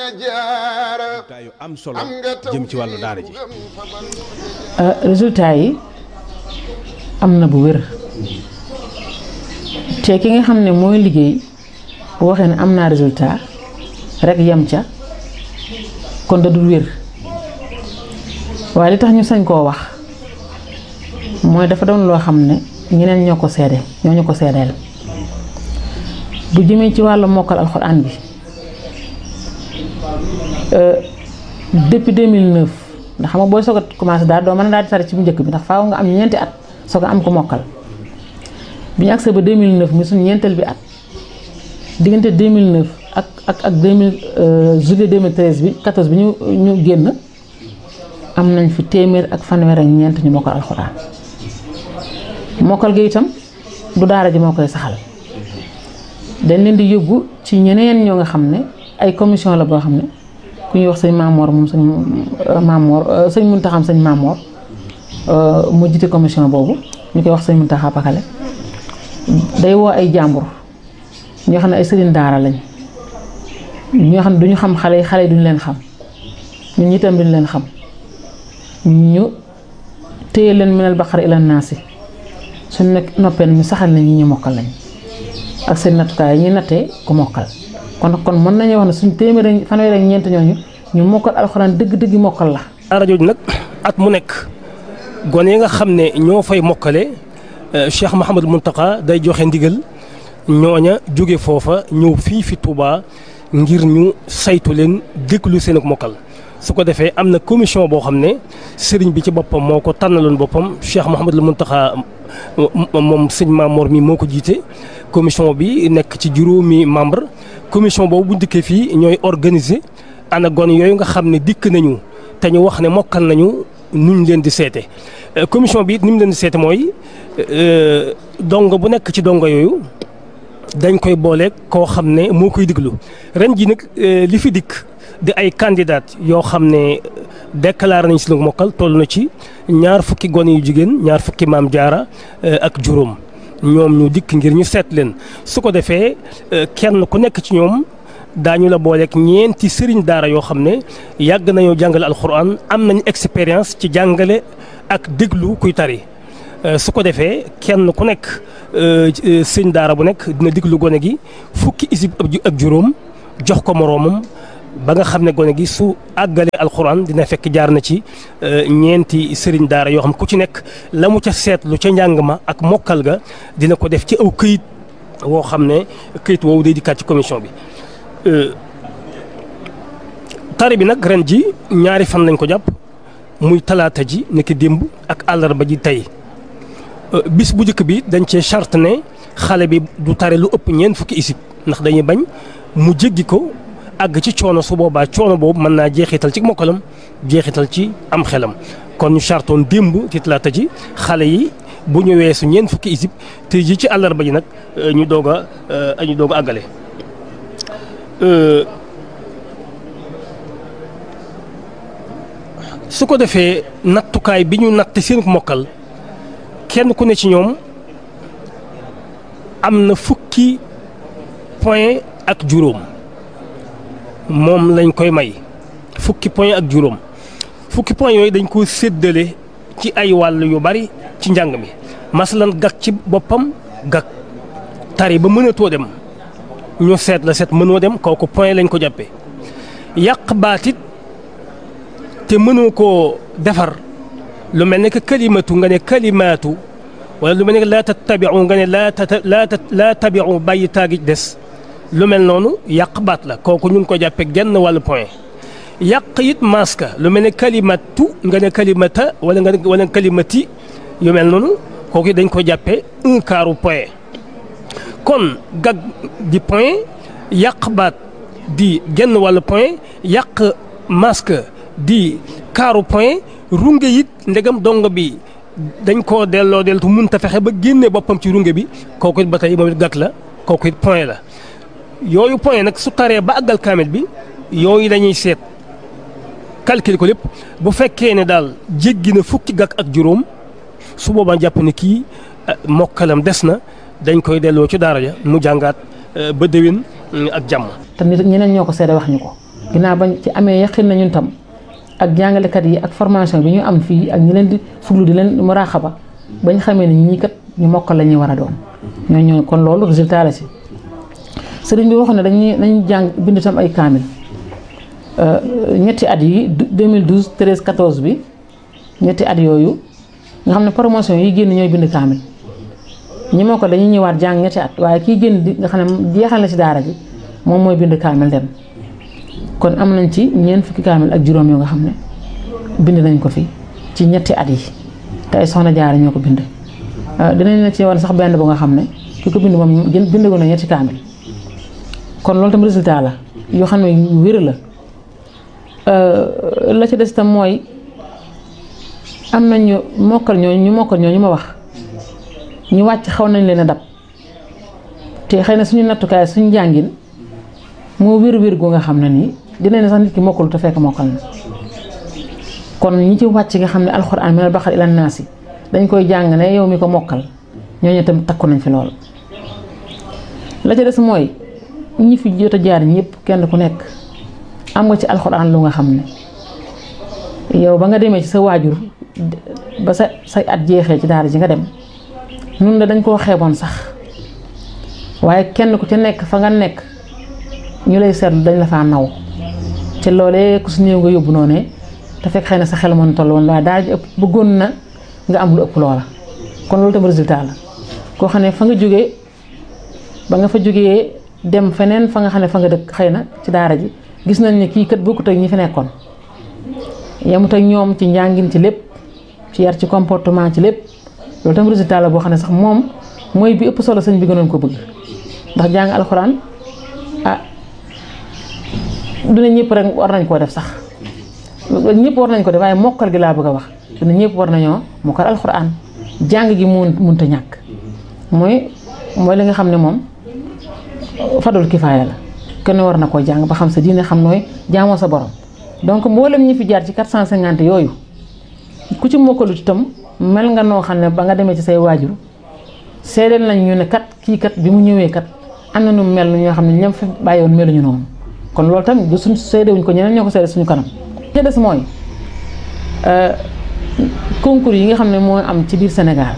yu am solo jëm ci wàllu daara ji. résultat yi am na bu wér te ki nga xam ne mooy liggéey bu waxee ne am naa résultat rek yem ca kon da dul wér waaye li tax ñu sañ koo wax mooy dafa doon loo xam ne ñeneen ñoo ko seede ñoo ñu ko seedeel bu jëmee ci wàllu mokkal alxuraan bi depuis 2009 ndax xam nga booy soog a commencé daal doo mën a daal di tari ci bu njëkk bi ndax faaw nga am ñeenti at soog a am ko mokkal bi ñu agsee ba 2009 muy suñu ñeenteel bi at diggante 2009 ak juillet 2013 bi 14 bi ñu génn am nañ fi téeméer ak fanweer ak ñeent ñu mokkal alxuraan mokkal gi itam du daara ji moo koy saxal dañ leen di yóbbu ci ñeneen ñoo nga xam ne ay commission la boo xam ne ku ñuy wax sëñ Mamor moom sëñ Muntaxa sëñ Mamor moo jiite commission boobu ñu koy wax sëñ Muntaxa Pakale day woo ay jàmbur ñoo xam ne ay sëriñ daara lañ ñoo xam ne duñu xam xale yi duñu leen xam ñun itam duñu leen xam ñu téye leen minal baqara ila naasi suñ nekk noppee ñu saxal nañ ñi ñu mokkal lañ ak seen nattukaay yi ñuy nattee ku mokkal kon mën nañoo wax ne suñ téeméer fanweer ak ñeent ñooñu ñu mokkal alxuraan dëgg-dëgg mokkal la. daara jooju nag at mu nekk gone yi nga xam ne ñoo fay mokkale Cheikh Mouhamadou Mountakha day joxe ndigal ñooña jóge foofa ñëw fii fi Touba ngir ñu saytu leen déglu seen ak mokkal. su ko defee am na commission boo xam ne sëriñ bi ci boppam moo ko tànnaloon boppam Cheikh Mouhamadou Mountakha moom sëñ Mamor mi moo ko jiite commission bi nekk ci juróomi membre commission boobu bu dikkee fii ñooy organiser ana gone yooyu nga xam ne dikk nañu te ñu wax ne mokkal nañu nuñ leen di seete commission bi it ni mu leen di seete mooy dongo bu nekk ci dongo yooyu dañ koy boole koo xam ne moo koy diglu ren ji nag li fi dikk di ay candidat yoo xam ne déclaré nañ si lu mokkal toll na ci 20 gone yu jigéen 20 maam jaara ak juróom ñoom ñu dikk ngir ñu seet leen su ko defee kenn ku nekk ci ñoom daañu la booleeg ñeenti sëriñ daara yoo xam ne yàgg nañoo jàngale alxuraan am nañ expérience ci jàngale ak déglu kuy tari su ko defee kenn ku nekk sëriñ daara bu nekk dina déglu gone gi 10 isib ak juróom jox ko moroomam ba nga xam ne gone gi su àggalee alxuraan dina fekk jaar na ci ñeenti sëriñ daara yoo xam ku ci nekk la mu ca seetlu ca njàng ma ak mokkal ga dina ko def ci aw këyit woo xam ne këyit woowu day dikkaat ci commission bi. tari bi nag ren ji 2 fan lañ ko jàpp muy talaata ji nekk démb ak àllarba ji tey bis bu njëkk bi dañ cee charte ne xale bi du tari lu ëpp 40 isib ndax dañuy bañ mu jéggi ko. àgg ci coono su boobaa coono boobu mën naa jeexital ci mokkalam jeexital ci am xelam kon ñu chartoon démb ci talaata ji xale yi bu ñu weesu 40 isib te ji ci àllarba ji nag ñu doog a àggale. su ko defee nattukaay bi ñu natt seen mokkal kenn ku ne ci ñoom am na 10 point ak juróom. moom lañ koy may 10 point ak juróom 10 point yooyu dañ ko séddale ci ay wàll yu bari ci njàng mi masalan gag ci boppam gag tari ba mënatoo dem ñu seet la seet mënoo dem kooku point lañ ko jàppee yàq baatit te mënoo koo defar lu mel ne que kalimatu nga ne kalimaatu wala lu mel ne que laa tattabiu nga ne laa tabiu bàyyi taagi des lu mel noonu yàq baat la kooku ñu ngi ko jàppee genn wàllu point yàq it maska lu mel ne kalimatu nga ne kalimata wala kalimati yu mel noonu kooku dañ ko jàppee 1/4 point kon gag di point yàq baat di genn wàllu point yàq maska di 1/4 point runge it ndegam dongo bi dañ koo delloo deltu mënta fexe ba génne boppam ci runge bi kooku it ba tey moom it gag la kooku it point la. yooyu point nag su taree ba àggal kaamil bi yooyu dañuy seet calcul ko lépp bu fekkee ne daal jéggi na 10 gag ak juróom su boobaa jàpp ne kii mokkalam des na dañ koy delloo ci daara ja mu jàngaat ba déwén ak jàmm. te nit ñeneen ñoo ko seede wax ñu ko ginnaaw bañ ci amee yaqin na ñun tam ak jàngalekat yi ak formation bi ñu am fii ak ñi leen di fuglu di leen muraaxaba bañ xamee ne ñii kat ñu mokkal la ñuy war a doon ñooñu kon loolu résultat la si sëriñ bi wax ne dañuy jàng bind tam ay kaamil ñetti at yi 2012 13 14 bi ñetti at yooyu nga xam ne promotion yi génn ñooy bind kaamil ñi moo ko dañuy ñëwaat jàng ñetti at waaye kii génn di nga xam ne jeexal na ci daara ji moom mooy bind kaamil dem kon am nañ ci ñeent fukki kaamil ak juróom yoo nga xam ne bind nañ ko fi ci ñetti at yi te ay soxna jaara ñoo ko bind dinañ la ci wan sax benn bu nga xam ne ki ko bind moom bindagu na ñetti kaamil kon loolu tam résultat la yoo xam ne yu wér la ci des tam mooy am nañ ñu mokkal ñooñu ma wax ñu wàcc xaw nañ leen a dab te xëy na suñu nattukaay suñu jàngin moo wér gu nga xam ne nii dinañ ne sax nit ki mokkalu te fekk mokkal na kon ñi ci wàcc nga xam ne alxuraan minal baqara ilan naasi dañ koy jàng ne yow mi ko mokkal ñooñu tam takku nañ fi lool. la ca des mooy ñi fi jot a jaar ñëpp kenn ku nekk am nga ci alxuraan lu nga xam ne yow ba nga demee ci sa waajur ba say at jeexee ci daara ji nga dem nun dañ koo xeeboon sax waaye kenn ku ca nekk fa nga nekk ñu lay seetlu dañ la faa naw te loolee ku su néew nga yóbbu noonu te fekk xëy na sa xel mën toll woon waaye daara ji ëpp bëggoon na nga am lu ëpp loola kon loolu tam résultat la koo xam ne fa nga jógee ba nga fa jógee dem feneen fa nga xam ne fa nga dëkk xëy na ci daara ji gis nañ ne kii kat bokkut ak ñi fi nekkoon yemut ak ñoom ci njàngin ci lépp ci yar ci comportement ci lépp loolu tam résultat la boo xam ne sax moom mooy bi ëpp solo sëñ bi gënoon ko bëgg ndax jàng alxuraan du ne ñëpp rek war nañ koo def sax ñëpp war nañ ko def waaye mokkal gi laa bëgg a wax du ne ñëpp war nañoo mokkal alxuraan jàng gi mënut a ñàkk mooy li nga xam ne moom fadul kifaaya la kenn war na koo jàng ba xam sa diine xam nooy jaamoo sa borom donc mboolem ñi fi jaar ci 450 yooyu ku ci mokkalut itam mel nga noo xam ne ba nga demee ci say waajur seedeel nañ ñu ne kat kii kat bi mu ñëwee kat am na nu mel ñoo xam ne ñam fi bàyyoon meluñu noonu kon loolu tamit du suñ seedewuñ ko ñeneen ñoo ko seede suñu kanam. te des mooy concours yi nga xam ne moo am ci biir Sénégal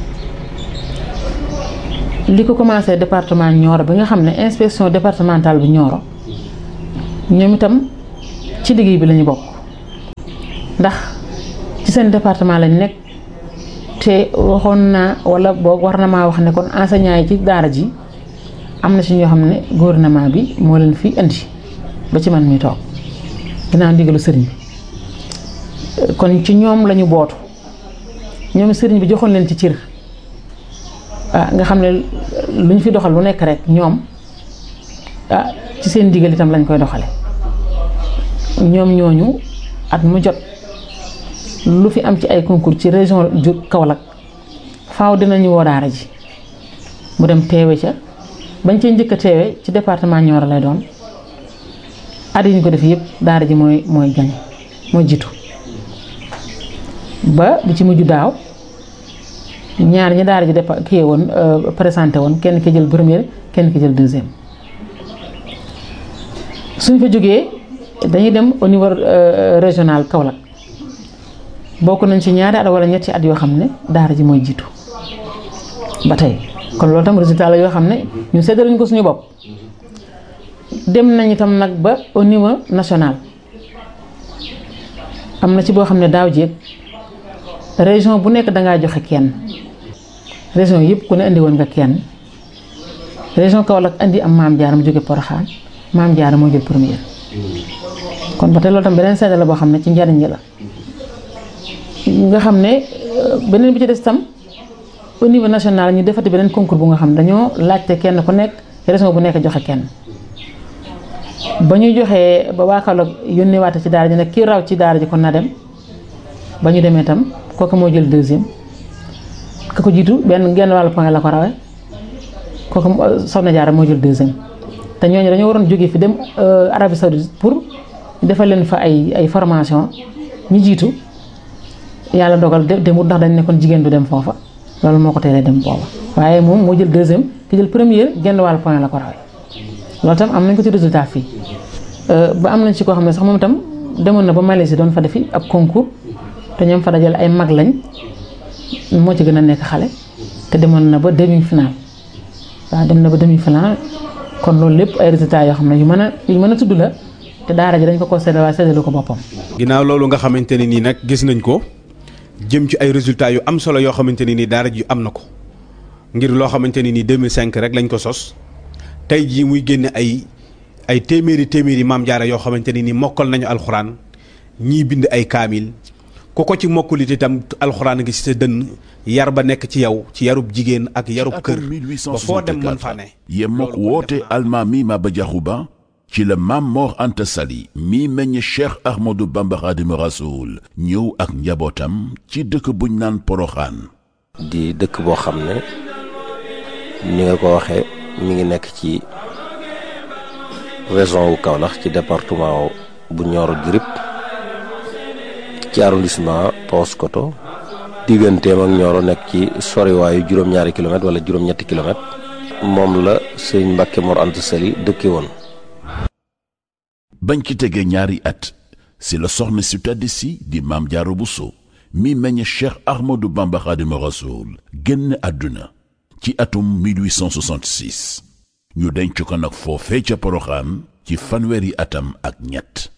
li ko commencé département Nioro bi nga xam ne inspection départementale bu Nioro ñoom itam ci liggéey bi lañu bokk ndax ci seen département lañ nekk te waxoon naa wala boog war na maa wax ne kon enseignants yi ci daara ji am na ci ñoo xam ne gouvernement bi moo leen fi indi ba ci man mi toog ginnaaw ndigalu sëriñ bi kon ci ñoom lañu bootu ñoom sëriñ bi joxoon leen ci cër nga xam ne lu ñu fi doxal lu nekk rek ñoom ci seen ndigal itam lañ koy doxale ñoom ñooñu at mu jot lu fi am ci ay concours ci région ju Kaolack faaw dinañu woo daara ji mu dem teewe ca bañ cee njëkk a teewe ci département Nioro lay doon at yi ñu ko def yëpp daara ji mooy gañ mooy jiitu ba bi ci mujj daaw ñaar ñi daara ji kii woon présenté woon kenn ki jël première kenn ki jël deuxième suñ fa jógee dañuy dem au niveau régional Kaolack bokk nañ ci ñaari at wala ñetti at yoo xam ne daara ji mooy jiitu ba tey kon loolu tam résultat la yoo xam ne ñu séddale ñu ko suñu bopp dem nañ itam nag ba au niveau national am na ci boo xam ne daaw jéeg région bu nekk dangaa joxe kenn région yëpp ku ne indi woon nga kenn région Kaolack indi am Maam Jaara mu jóge Porokhane Maam Jaara moo jël première kon ba tey loolu tam beneen seede la boo xam ne ci njariñ la nga xam ne beneen bi ci des tam au niveau national ñu defati beneen concours bu nga xam dañoo laajte kenn ku nekk région bu nekk joxe kenn ba ñu joxee ba waa Kaolack yónnee waate ci daara ji nag kii raw ci daara ji kon na dem ba ñu demee tam kooku moo jël deuxième ka ko jiitu genn wàllu point la ko rawee kooku Soxna Jaara moo jël deuxième te ñooñu dañoo waroon jógee fi dem Arabie Saoudite pour defal leen fa ay formation ñu jiitu yàlla dogal demut ndax dañ nekkoon jigéen du dem foofa loolu moo ko teelee dem booba waaye moom moo jël deuxième ki jël première genn wàllu point la ko rawee loolu tam am nañ ko ci résultat fii ba am nañ ci koo xam ne sax moom itam demoon na ba Malaisie doon fa defi ab concours te ñoom fa dajale ay mag lañ moo ci gën a nekk xale te demoon na ba demi-finale waaw dem na ba demi-finale kon loolu lépp ay résultats yoo xam ne yu mën a tudd la te daara ji dañ ko séddale waaye séddalu ko boppam. ginnaaw loolu nga xamante ne nii nag gis nañ ko jëm ci ay résultats yu am solo yoo xamante ne nii daara ji am na ko ngir loo xamante ne nii 2005 rek lañ ko sos tey jii muy génne ay téeméeri maam jaara yoo xamante ne nii mokkal nañu alxuraan ñii bind ay kaamil ku ko ci mokkulit itam alxuraan gi ci sa dënn yar ba nekk ci yow ci yarub jigéen ak yarub kër ba foo dem mën fa ne. yemmook woote almaami Maba Diakhou Ba ci la Maam Mor Anta Sali mi meññ Cheikh Ahmadou Bamba Khadimu Rasoul ñëw ak njabootam ci dëkk buñ naan Poroxaan. di dëkk boo xam ne ni nga ko waxee mi ngi nekk ci région wu Kaolack ci département bu Nioro du Rip ci arrondissement Paoskoto digganteem ak Nioro nekk ci soriwaayu juróom-ñaari kilomètre wala juróom-ñetti kilomètre moom la sëñ Mbàkke Mor Anta Sali dëkke woon. bañ ci tegee ñaari at si la soxna si tedd si di Maam Jaara Buso mi meññ Cheikh Ahmadou Bamba Khadimu Rasoul génn àdduna ci atum 1866 ñu denc ko nag foofee ca Poroxaan ci fanweeri atam ak ñett.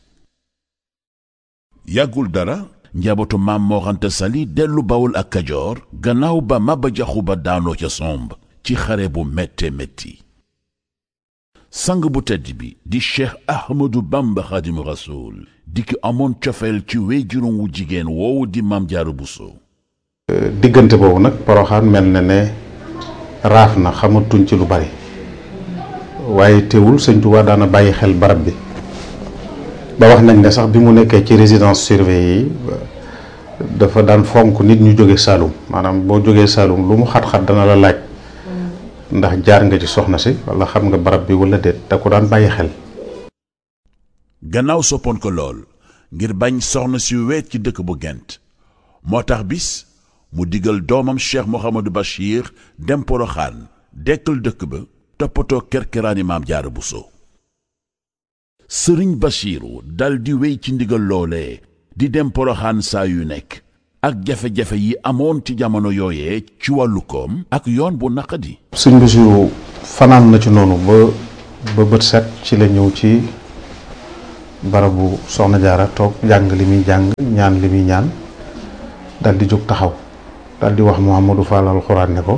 yàggul dara njabootu Maam Mor Anta Sali dellu Bawol ak Kajoor gannaaw ba Maba Diakhou Ba daanoo ca somb ci xare bu métte métti. sang bu tedd bi di Cheikh Ahmadou Bamba Khadimu Rasoul di ki amoon cofeel ci wéyjuróom wu jigéen woowu di Maam Jaara Buso. diggante boobu nag Poroxaan mel na ne raaf na xamatuñ ci lu bari waaye teewul sëñ Tuubaa daana bàyyi xel barab bi ba wax nañ ne sax bi mu nekkee ci résidence surveillée yi dafa daan fonk nit ñu jóge Saalum maanaam boo jógee Saalum lu mu xat-xat dana la laaj ndax jaar nga ci soxna si wala xam nga barab bi wala déet da ko daan bàyyi xel. gannaaw soppoon ko lool ngir bañ soxna si weet ci dëkk bu Gent moo tax bis mu digal doomam Cheikh Mouhamadou Bachir dem Poroxaan dekkal dëkk ba toppatoo kerkeraani Maam Jaara Buso. sëriñ Bachiru dal di wéy ci ndigal loolee di dem Poroxaan saa yu nekk ak jafe-jafe yi amoon ci jamono yooyee ci wàllu koom ak yoon bu naqadi. sëñ Bachiru fanaan na ci noonu ba bët set ci la ñëw ci barabu soxna Jaara toog jàng li muy jàng ñaan li muy ñaan dal di jóg taxaw dal di wax Mouhamadou Fall alxuraan ne ko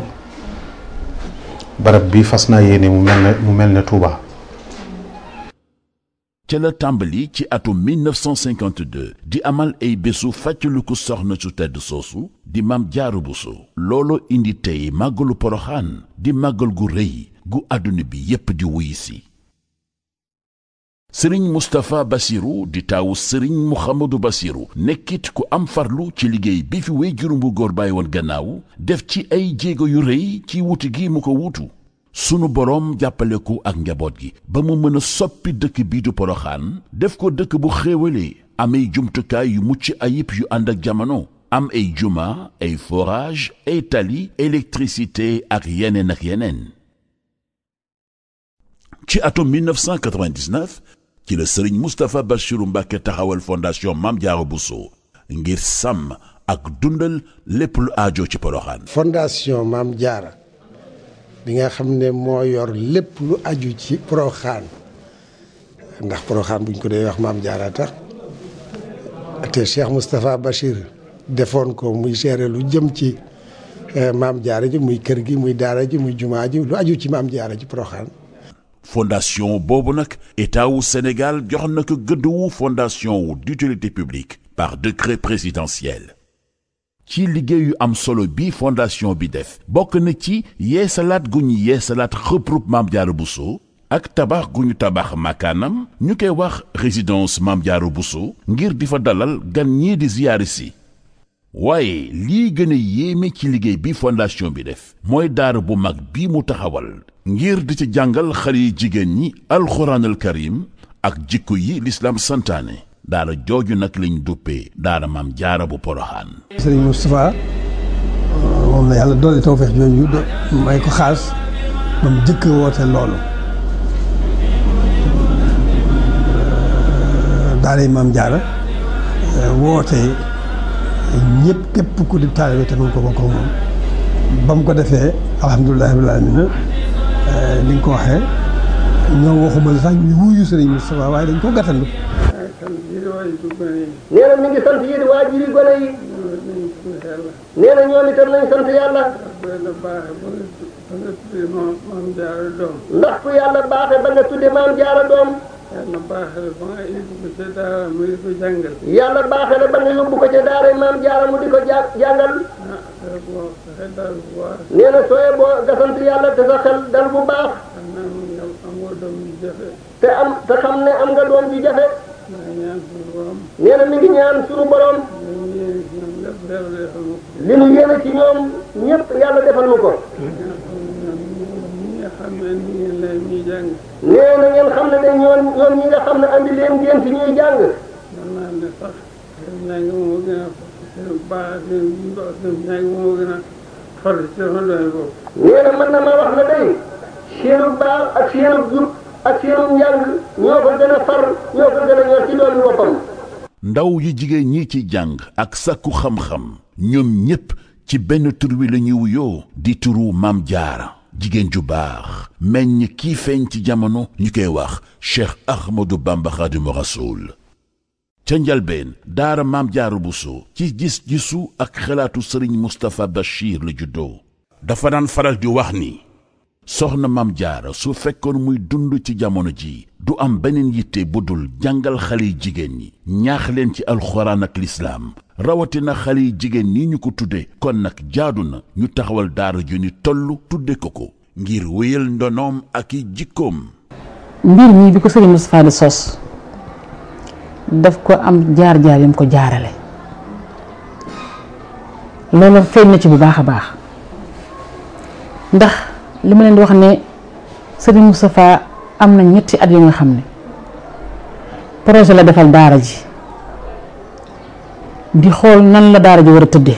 barab bi fas naa yéene mu mel ne Touba. ca la tàmbali ci atum 1952 di amal ay bésu fàttaliku soxna su tedd soosu di Maam Jaara Buso. looloo indi tey màggalu Poroxaan di màggal gu rëy gu àdduna bi yépp di wuy si. sëriñ Moustapha Bassirou di taawu sëriñ Mouhamadou Bassirou nekkit ku am farlu ci liggéey bi fi wéyjuram bu góor bàyyi woon gannaaw def ci ay jéego yu rëy ci wuti gi mu ko wuutu. sunu boroom jàppale ko ak njaboot gi ba mu mën a soppi dëkk bii du Poroxaan def ko dëkk bu xéewalee am ay jumtukaay yu mucc ayib yu ànd ak jamono am ay juma ay forage ay tali électricité ak yeneen. ci atum 1999 ci la sëriñ Moustapha Bassirou Mbacké taxawal fondation Maam Jaara Buso ngir sàmm ak dundal lépp lu aajo ci Poroxaan. fondation Maam Jaara bi nga xam ne moo yor lépp lu aju ci Poroxaan ndax Poroxaan buñ ko dee wax Maam Jaara tax te Cheikh Moustapha Bachir defoon ko muy gérer lu jëm ci Maam Jaara ji muy kër gi muy daara ji muy jumaa ji lu aju ci Maam Jaara ji Poroxaan. fondation boobu nag état wu Sénégal jox na ko gëdd wu fondation wu d'utilité publique par décret présidentiel. ci liggéey yu am solo bi fondation bi def bokk na ci yeesalaat gu ñu yeesalaat xëprub Maam Jaara Buso ak tabax gu ñu tabax makaanam ñu koy wax résidence Maam Jaara Buso ngir di fa dalal gan ñii di ziyaari si. waaye lii gën a yéeme ci liggéey bi fondation bi def mooy daara bu mag bi mu taxawal ngir di ci jàngal xale yi jigéen ñi alxuraanal karim ak jikko yi lislaam santaane. daara jooju nag lañ duppee daara Maam Jaara bu Poroxaan. sëriñ Moustapha moom la yàlla doole tawfeex jooju may ko xaas ba mu jëkk woote loolu daara Maam Jaara woote ñëpp képp ku di taalibe te ko bokk moom ba mu ko defee alhamdulilah rabbil aalamiina ni nga ko waxee ñoo waxuma la sax ñu wuyu Sëriñ Moustapha waaye dañ ko gàttandu. nee na mi ngi sant yéen waajuri gone yi. nee na ñoom itam nañ sant yàlla. ndax ku yàlla baaxee ba nga tudde Maam Jaara doom. yàlla baaxee la ba nga yóbbu ko ca daara mu di ko jàngal. yàlla baaxee la ba nga yóbbu ko ca daara Maam Jaara mu di ko jàngal. nee na sooy boo nga sant yàlla te sa xel dal bu baax. te xam ne am nga doom ju jafe. nee na mi ngi ñaan suñu borom. li nu yéene ci ñoom ñëpp yàlla defal nu ko. nee na ngeen xam ne de ñoom ñi nga xam ne andi leen ngeen fi ñuy jàng. nee na mën na ma wax ne day seenu baax ak seenu jub ak seenu njàng ñoo ko gën a far ñoo ko gën a ñor ci doomi boppam. ndaw yi jigéen ñi ci jàng ak sàkku xam-xam ñoom ñépp ci benn tur wi la ñuy wuyoo di turu Maam Jaara jigéen ju baax meññ kii feeñ ci jamono ñu koy wax Cheikh Ahmadou Bamba Khadimu Rasoul ca njalbeen daara Maam Jaara Buso ci gis-gisu ak xalaatu Sëriñ Moustapha Bachir la juddoo dafa daan faral di wax ni soxna Maam Jaara su fekkoon muy dund ci jamono ji du am beneen yitte bu dul jàngal xale yi jigéen ñi ñaax leen ci alxuraan ak lislaam rawatina xale yi jigéen ñi ñu ko tudde kon nag jaadu na ñu taxawal daara ju ni toll tudde ko ngir wéyal ndonoom ak i jikkoom. mbir mi bi ko Sëriñ Moustapha di sos daf ko am jaar-jaar yam ko jaarale loolu feeñ na ci bu baax a baax ndax li ma leen di wax ne Sëriñ Moustapha am na ñetti at yu nga xam ne projet la defal daara ji di xool nan la daara ji war a tëddee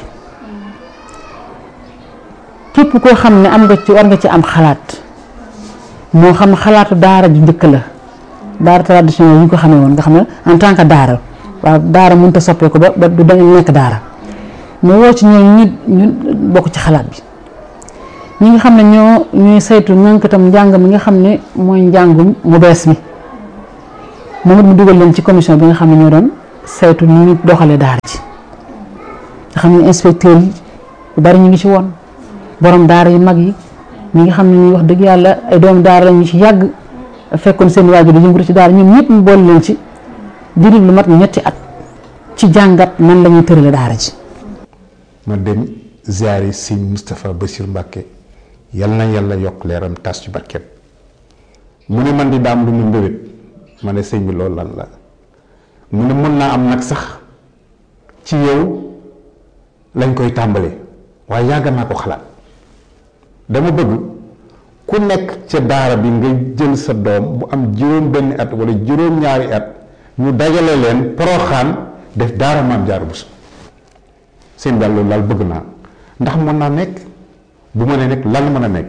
képp koo xam ne am nga ci war nga ci am xalaat moo xam xalaatu daara ju njëkk la daara traditionnel yi ñu ko xamee woon nga xam ne en tant que daara waaw daara mënut a soppee ko ba du nekk daara mais woo ci ñooñu ñu bokk ci xalaat bi. ñi nga xam ne ñooy saytu nank itam njàng mi nga xam ne mooy njàngum mu bees mi moom it mu dugal leen ci commission bi nga xam ne ñoo doon saytu ni ñu doxalee daara ji nga xam ne inspecteur yi yu bari ñu ngi ci woon borom daara yu mag yi ñi nga xam ne ñuy wax dëgg yàlla ay doomu daara la ñu ci yàgg fekkoon seen waajur di yëngatu ci daara ñoom ñëpp mu boole leen ci diiru lu mat ñetti at ci jàngat nan la ñuy tërale daara ji. ma dem ziyaari Sëñ Moustapha Bassirou Mbacké yal na yàlla yokk leeram tas ci barkeem mu ne man di daam lu mu mbébét ma ne sëñ bi loolu lan la mu ne mën naa am nag sax ci yow lañ koy tàmbalee waaye yàgg naa ko xalaat dama bëgg ku nekk ca daara bi nga jël sa doom bu am juróom benn at wala juróom ñaari at ñu dajale leen Poroxaan def daara Maam Jaara Buso seen daal loolu daal bëgg naa ndax mën naa nekk bu ma nee nekk lan mën a nekk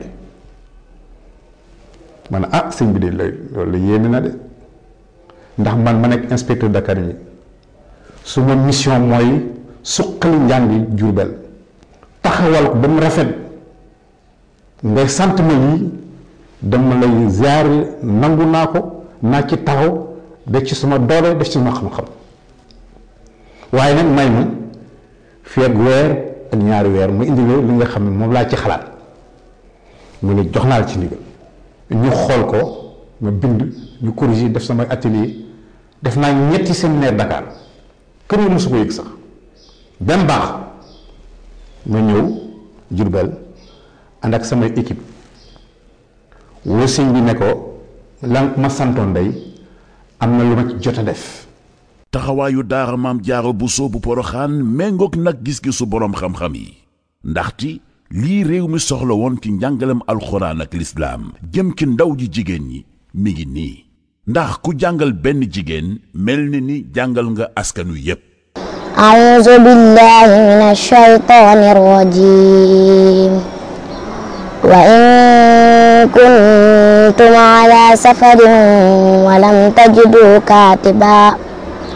ma ne ah sëñ bi de loolu yéeme na de ndax man ma nekk inspecteur Dakar yi suma mission mooy suqali njàngi Jurbel taxawal ko ba mu rafet ngay sant ma lii dama lay ziar nangu naa ko naa ci taxaw def ci suma doole def ci suma xam-xam waaye nag may ma fii ak weer ak ñaari weer mu indi li nga xam ne moom laa ci xalaat mu ne jox naa la ci ndigal ñu xool ko ma bind ñu corriger def sama atelier def naa ñetti séminaire Dakar kër yi mosu ko yëg sax benn baax ma ñëw Jurbel ànd ak samay équipe woo sëñ bi ne ko lan ma santoon day am na lu ma ci jot a def. taxawaayu daara Maam Jaara Buso bu Poroxaan méngoog nag gis-gisu boroom xam-xam yi ndaxte lii réew mi soxla woon ci njàngalem alxuraan ak lislaam jëm ci ndaw ji jigéen ñi mi ngi nii ndax ku jàngal benn jigéen mel ni jàngal nga askanu yépp. a'uuzu billaahi mina shaytaani rajiim wa in kuntum alaa safarin wa lam tajiduu kaatiban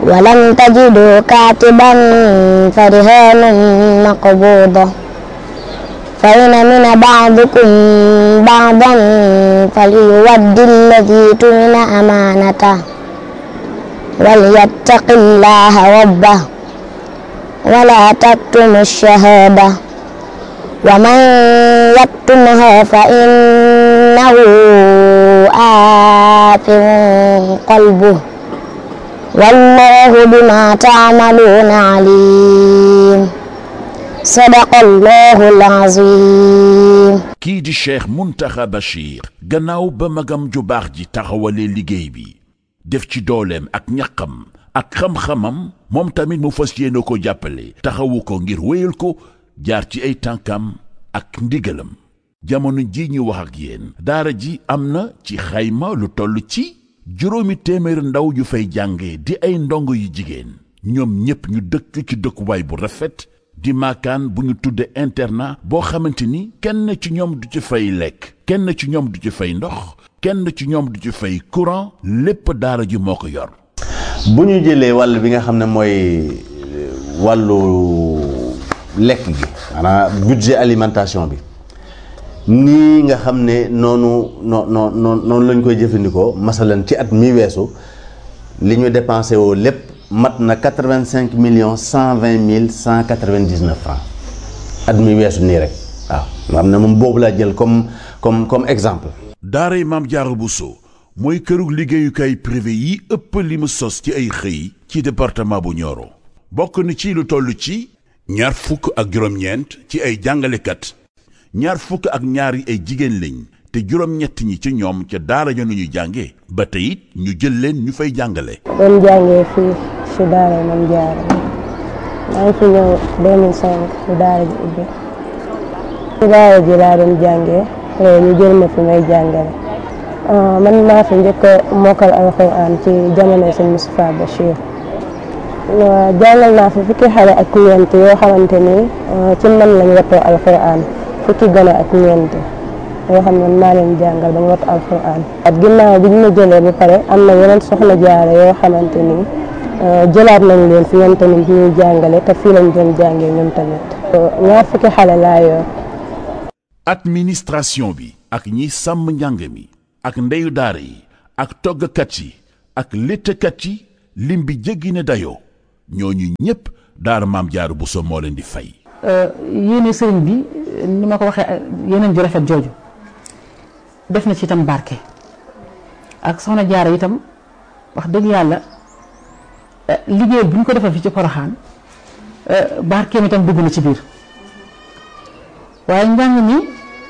ولم تجدوا كاتبا فرهان مقبوضة فإن من بعضكم بعضا فليؤد الذي تؤمن أمانته وليتق الله ربه ولا تكتموا الشهادة ومن يكتمها فإنه آثم قلبه والله بما تعملون عليم صدق الله العظيم. kii di Cheikh Mountakha Bachir gannaaw ba magam ju baax ji taxawalee liggéey bi def ci dooleem ak ñaqam ak xam-xamam moom tamit mu fas yéene ko jàppale taxawu ko ngir wéyal ko jaar ci ay tànkam ak ndigalam. jamono ji ñu wax ak yéen daara ji am na ci xayma lu toll ci 800 ndaw yu fay jànge di ay ndongo yu jigéen ñoom ñépp ñu dëkk ci dëkkuwaay bu rafet di maakaan bu ñu tudde internat boo xamante ni kenn ci ñoom du ci fay lekk kenn ci ñoom du ci fay ndox kenn ci ñoom du ci fay courant lépp daara ji moo ko yor. bu ñu jëlee wàll bi nga xam ne mooy wàllu lekk gi maanaam budget alimentation bi nii nga xam ne noonu lañ koy jëfandikoo masalan ci at mi weesu li ñu dépensé woo lépp mat na 85,120,199 francs at mi weesu nii rek waaw nga xam ne moom boobu laa jël comme exemple. daaray Maam Jaara Buso mooy kërug liggéeyukaay privé yi ëpp li mu sos ci ay xëy ci département bu Nioro bokk na ci lu toll ci 29 ci ay jàngalekat 22 yi ay jigéen lañ te 7 ñi ci ñoom ca daara ja nu ñu jànge ba tey it ñu jël leen ñu fay jàngale. doon jàngee fii ci daara Maam Jaara maa ngi fi ñëw 2005 bu daara ji ubbi ci daara ji laa doon jàngee ñu jël ma fi may jàngale man maa fi njëkk a mokkal alxuraan ci jamono sëñ Moustapha Bachir jàngal naa fi fukki xale ak ñeent yoo xamante ni ci man lañ wattoo alxuraan fukki gone ak ñeent yoo xam ne maa leen jàngal ba ñu wattu alxuraan at ginnaaw bi ñu ma jëlee ba pare am na yeneen soxna jaare yoo xamante ni jëlaat nañ leen fi ñoom tamit ñuy jàngale te fii lañ doon jàngee ñoom tamit 2 fukki xale laa yor. administration bi ak ñi sàmm njàng mi ak ndeyu daara yi ak toggkat yi ak léttkat yi lim bi jéggi ne dayoo ñooñu ñëpp daara Maam Jaara Buso moo leen di fay. yéene sëriñ bi ni ma ko waxee yeneen ju rafet jooju def na ci itam barke ak soxna Jaara itam wax dëgg yàlla liggéey bu ñu ko defal fi ci Poroxaan barkeem itam dugg na ci biir waaye njàng mi